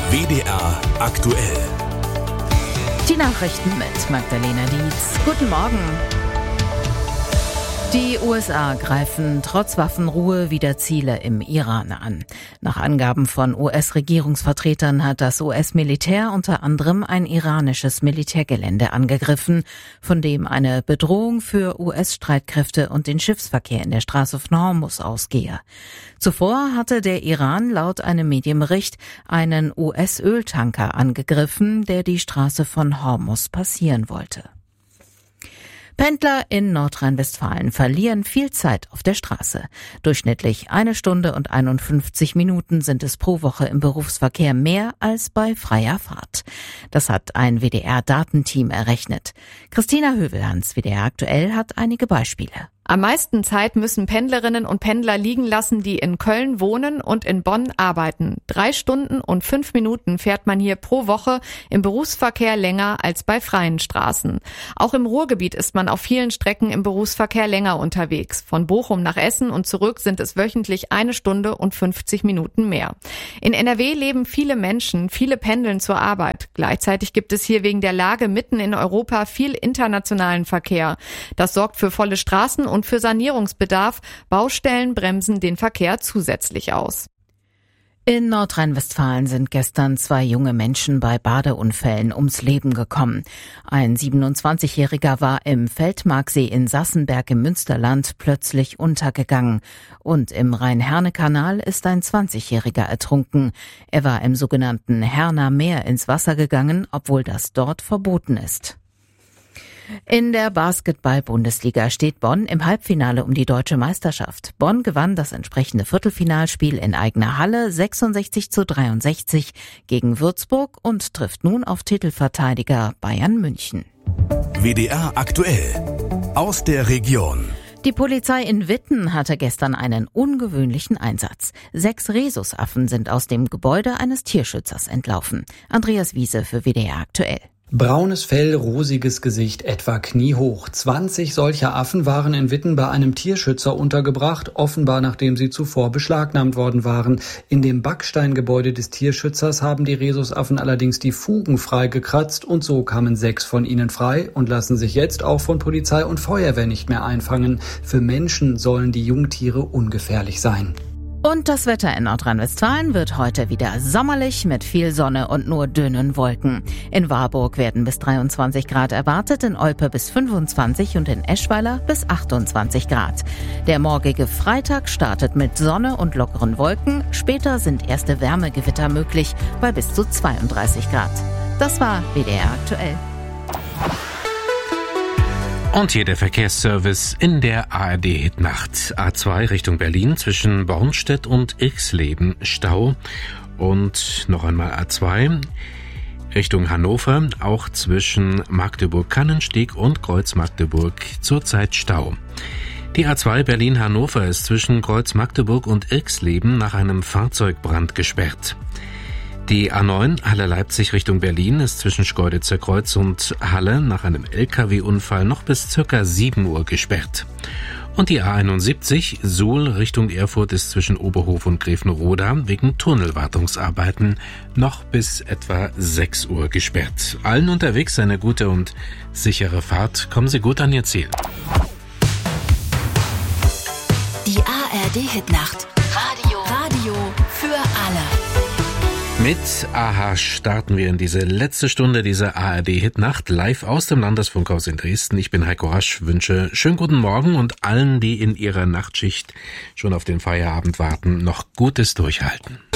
WDR aktuell. Die Nachrichten mit Magdalena Dietz. Guten Morgen. Die USA greifen trotz Waffenruhe wieder Ziele im Iran an. Nach Angaben von US-Regierungsvertretern hat das US-Militär unter anderem ein iranisches Militärgelände angegriffen, von dem eine Bedrohung für US-Streitkräfte und den Schiffsverkehr in der Straße von Hormuz ausgehe. Zuvor hatte der Iran laut einem Medienbericht einen US-Öltanker angegriffen, der die Straße von Hormuz passieren wollte. Pendler in Nordrhein-Westfalen verlieren viel Zeit auf der Straße. Durchschnittlich 1 Stunde und 51 Minuten sind es pro Woche im Berufsverkehr mehr als bei freier Fahrt. Das hat ein WDR-Datenteam errechnet. Christina Hövelhans, WDR aktuell, hat einige Beispiele. Am meisten Zeit müssen Pendlerinnen und Pendler liegen lassen, die in Köln wohnen und in Bonn arbeiten. 3 Stunden und 5 Minuten fährt man hier pro Woche im Berufsverkehr länger als bei freien Straßen. Auch im Ruhrgebiet ist man auf vielen Strecken im Berufsverkehr länger unterwegs. Von Bochum nach Essen und zurück sind es wöchentlich 1 Stunde und 50 Minuten mehr. In NRW leben viele Menschen, viele pendeln zur Arbeit. Gleichzeitig gibt es hier wegen der Lage mitten in Europa viel internationalen Verkehr. Das sorgt für volle Straßen und für Sanierungsbedarf. Baustellen bremsen den Verkehr zusätzlich aus. In Nordrhein-Westfalen sind gestern 2 junge Menschen bei Badeunfällen ums Leben gekommen. Ein 27-Jähriger war im Feldmarksee in Sassenberg im Münsterland plötzlich untergegangen. Und im Rhein-Herne-Kanal ist ein 20-Jähriger ertrunken. Er war im sogenannten Herner Meer ins Wasser gegangen, obwohl das dort verboten ist. In der Basketball-Bundesliga steht Bonn im Halbfinale um die deutsche Meisterschaft. Bonn gewann das entsprechende Viertelfinalspiel in eigener Halle 66-63 gegen Würzburg und trifft nun auf Titelverteidiger Bayern München. WDR aktuell. Aus der Region. Die Polizei in Witten hatte gestern einen ungewöhnlichen Einsatz. 6 Rhesusaffen sind aus dem Gebäude eines Tierschützers entlaufen. Andreas Wiese für WDR aktuell. Braunes Fell, rosiges Gesicht, etwa kniehoch. 20 solcher Affen waren in Witten bei einem Tierschützer untergebracht, offenbar nachdem sie zuvor beschlagnahmt worden waren. In dem Backsteingebäude des Tierschützers haben die Rhesusaffen allerdings die Fugen freigekratzt und so kamen 6 von ihnen frei und lassen sich jetzt auch von Polizei und Feuerwehr nicht mehr einfangen. Für Menschen sollen die Jungtiere ungefährlich sein. Und das Wetter in Nordrhein-Westfalen wird heute wieder sommerlich mit viel Sonne und nur dünnen Wolken. In Warburg werden bis 23 Grad erwartet, in Olpe bis 25 und in Eschweiler bis 28 Grad. Der morgige Freitag startet mit Sonne und lockeren Wolken. Später sind erste Wärmegewitter möglich bei bis zu 32 Grad. Das war WDR aktuell. Und hier der Verkehrsservice in der ARD-Hitnacht. A2 Richtung Berlin zwischen Bornstedt und Irxleben Stau. Und noch einmal A2 Richtung Hannover, auch zwischen Magdeburg-Kannenstieg und Kreuz-Magdeburg zurzeit Stau. Die A2 Berlin-Hannover ist zwischen Kreuz-Magdeburg und Irxleben nach einem Fahrzeugbrand gesperrt. Die A9 Halle-Leipzig Richtung Berlin ist zwischen Schkeuditzer Kreuz und Halle nach einem LKW-Unfall noch bis ca. 7 Uhr gesperrt. Und die A71 Suhl Richtung Erfurt ist zwischen Oberhof und Grevenroda wegen Tunnelwartungsarbeiten noch bis etwa 6 Uhr gesperrt. Allen unterwegs eine gute und sichere Fahrt. Kommen Sie gut an Ihr Ziel. Die ARD-Hitnacht. Radio für alle. Mit AHA starten wir in diese letzte Stunde dieser ARD-Hitnacht live aus dem Landesfunkhaus in Dresden. Ich bin Heiko Rasch, wünsche schönen guten Morgen und allen, die in ihrer Nachtschicht schon auf den Feierabend warten, noch gutes Durchhalten.